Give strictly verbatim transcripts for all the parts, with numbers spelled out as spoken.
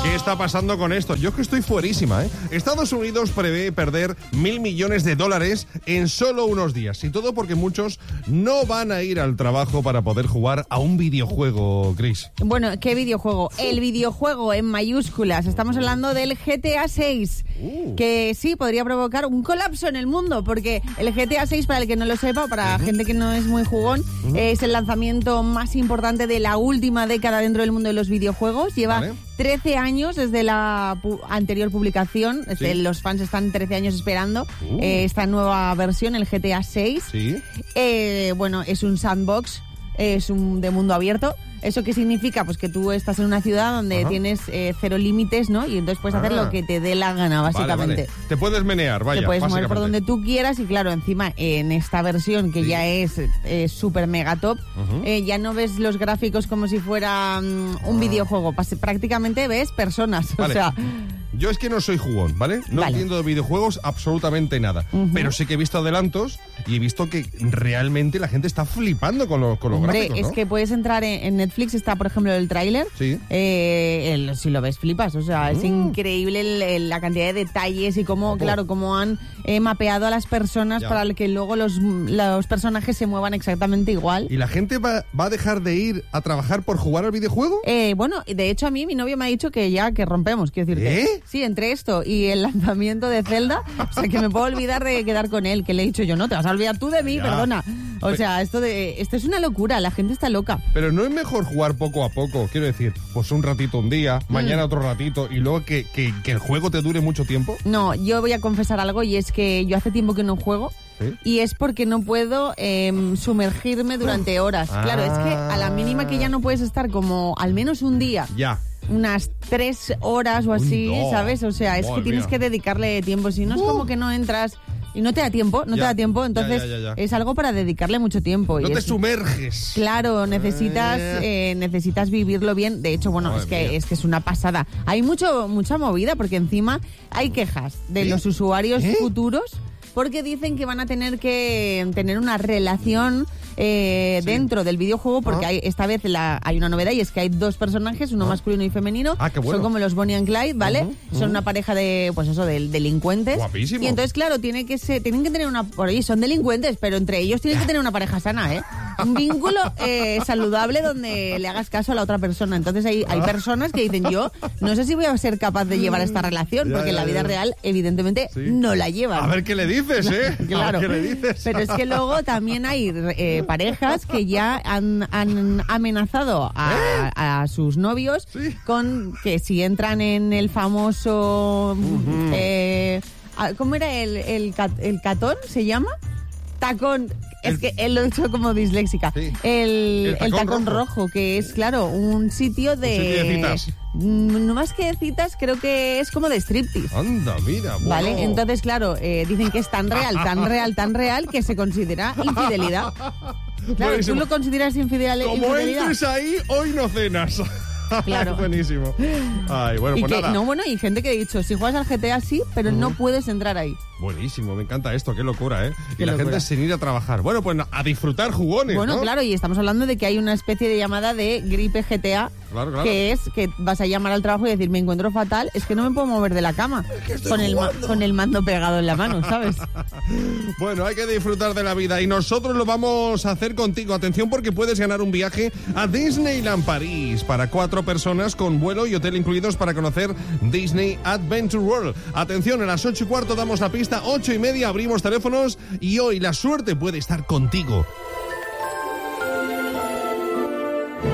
¿Qué está pasando con esto? Yo es que estoy fuerísima, ¿eh? Estados Unidos prevé perder mil millones de dólares en solo unos días. Y todo porque muchos no van a ir al trabajo para poder jugar a un videojuego, Chris. Bueno, ¿qué videojuego? El videojuego en mayúsculas. Estamos hablando del G T A seis. Uh. Que sí, podría provocar un colapso en el mundo. Porque el G T A seis, para el que no lo sepa, para uh-huh. gente que no es muy jugón, uh-huh. es el lanzamiento más importante de la última década dentro del mundo de los videojuegos. Lleva ¿Vale? trece años desde la pu- anterior publicación. Sí. Este, los fans están trece años esperando uh. eh, esta nueva versión, el G T A seis. Sí. Eh, bueno, es un sandbox, es un de mundo abierto. ¿Eso qué significa? Pues que tú estás en una ciudad donde Ajá. tienes eh, cero límites, ¿no? Y entonces puedes ah. hacer lo que te dé la gana, básicamente. Vale, vale. Te puedes menear, vaya. Te puedes mover por donde tú quieras y claro, encima en esta versión que sí. ya es eh, súper mega top, uh-huh. eh, ya no ves los gráficos como si fuera um, un ah. videojuego. Pas- prácticamente ves personas, vale. o sea... Yo es que no soy jugón, ¿vale? No vale. entiendo de videojuegos absolutamente nada. Uh-huh. Pero sí que he visto adelantos y he visto que realmente la gente está flipando con, lo, con los Hombre, gráficos, ¿no? Es que puedes entrar en, en Netflix, está por ejemplo el tráiler. Sí. Eh, el, si lo ves, flipas. O sea, uh. es increíble el, el, la cantidad de detalles y cómo, oh. claro, cómo han eh, mapeado a las personas ya. para que luego los, los personajes se muevan exactamente igual. ¿Y la gente va, va a dejar de ir a trabajar por jugar al videojuego? Eh, bueno, de hecho a mí mi novio me ha dicho que ya que rompemos, quiero decirte. ¿Eh? Sí, entre esto y el lanzamiento de Zelda, o sea, que me puedo olvidar de quedar con él, que le he dicho yo, no, te vas a olvidar tú de mí, ya. perdona. O Pe- sea, esto de esto es una locura, la gente está loca. Pero no es mejor jugar poco a poco, quiero decir, pues un ratito un día, mm. mañana otro ratito, y luego que, que, que el juego te dure mucho tiempo. No, yo voy a confesar algo, y es que yo hace tiempo que no juego, ¿sí? Y es porque no puedo eh, sumergirme durante horas. Ah. Claro, es que a la mínima que ya no puedes estar como al menos un día. Ya. Unas tres horas o así, no. ¿sabes? O sea, es Madre que tienes mía. que dedicarle tiempo. Si no, es uh. como que no entras y no te da tiempo, no ya. te da tiempo. Entonces, ya, ya, ya, ya. es algo para dedicarle mucho tiempo. No y te es, sumerges. Claro, necesitas eh. Eh, necesitas vivirlo bien. De hecho, bueno, Madre es que mía. es que es una pasada. Hay mucho mucha movida porque encima hay quejas de ¿Eh? los usuarios ¿Eh? futuros porque dicen que van a tener que tener una relación eh, sí. dentro del videojuego porque ah. hay, esta vez la, hay una novedad y es que hay dos personajes, uno ah. masculino y femenino. Ah, qué bueno. Son como los Bonnie and Clyde, ¿vale? Uh-huh, uh-huh. Son una pareja de, pues eso, de delincuentes. Guapísimo. Y entonces, claro, tiene que ser, tienen que tener una... Por ahí son delincuentes, pero entre ellos tienen que tener una pareja sana, ¿eh? Un vínculo eh, saludable donde le hagas caso a la otra persona. Entonces hay, hay personas que dicen, yo no sé si voy a ser capaz de llevar esta relación, ya, porque ya, en la vida ya. real, evidentemente, sí. no la llevan. A ver qué le dices, ¿eh? Claro. A ver qué le dices. Pero es que luego también hay eh, parejas que ya han, han amenazado a, ¿Eh? a sus novios sí. con que si entran en el famoso... Uh-huh. Eh, ¿Cómo era el, el, el catón? ¿Se llama? Tacón... Es el, que él lo he hecho como disléxica. Sí. El, el tacón, el tacón rojo. rojo, que es, claro, un sitio de... Un sitio de citas. No más que de citas, creo que es como de striptease. Anda, mira. Bueno. Vale, entonces, claro, eh, dicen que es tan real, tan real, tan real, que se considera infidelidad. Claro, buenísimo. ¿Tú lo consideras infidel- Como infidelidad? Como entres ahí, hoy no cenas. Claro. Buenísimo. Ay, bueno, y pues que, nada. No, bueno, y gente que ha dicho, si juegas al G T A sí, pero uh-huh. no puedes entrar ahí. Buenísimo, me encanta esto, qué locura, ¿eh? Qué y la locura. gente sin ir a trabajar. Bueno, pues a disfrutar jugones, Bueno, ¿no? claro, y estamos hablando de que hay una especie de llamada de gripe G T A, claro, claro. que es que vas a llamar al trabajo y decir, me encuentro fatal, es que no me puedo mover de la cama con el, ma- con el mando pegado en la mano, ¿sabes? Bueno, hay que disfrutar de la vida y nosotros lo vamos a hacer contigo. Atención porque puedes ganar un viaje a Disneyland París para cuatro personas con vuelo y hotel incluidos para conocer Disney Adventure World. Atención, a las ocho y cuarto damos la pista, ocho y media abrimos teléfonos y hoy la suerte puede estar contigo.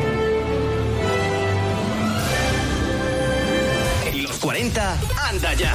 En los cuarenta, anda ya.